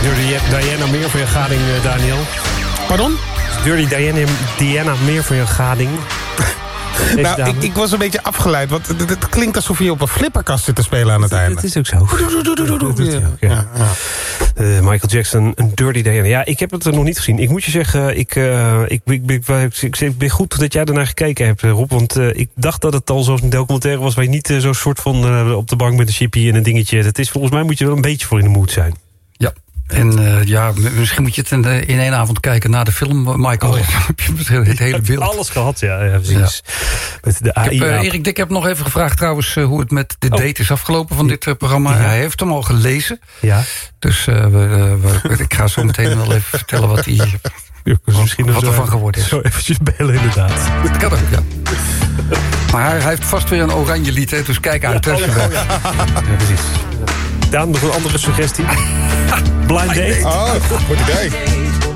Dirty Diana meer voor je gading, Daniel? Pardon? Dirty Diana meer voor je gading? Nou, ik was een beetje afgeleid. Want het klinkt alsof je op een flipperkast zit te spelen aan het einde. Dat is ook zo. Ja. Michael Jackson, een Dirty Diana. Ja, ik heb het nog niet gezien. Ik moet je zeggen, ik ben goed dat jij ernaar gekeken hebt, Rob. Want ik dacht dat het al zo'n documentaire was... waar je niet zo'n soort van op de bank met een chippy en een dingetje... Het is volgens mij moet je wel een beetje voor in de mood zijn. Ja. En misschien moet je het in één avond kijken na de film, Michael. Dan heb je het hele beeld. Alles gehad, ja precies. Ja. Met de AI. Erik Dik heb nog even gevraagd trouwens hoe het met de date is afgelopen van dit programma. Ja. Hij heeft hem al gelezen. Ja. Dus ik ga zo meteen wel even vertellen wat hij... Misschien wat er van geworden is. Zo eventjes bellen, inderdaad. Dat kan ook, ja. Maar hij heeft vast weer een oranje lied, hè, dus kijk uit. Ja, precies. Daan, nog een andere suggestie? Blind Date? Oh, goed idee.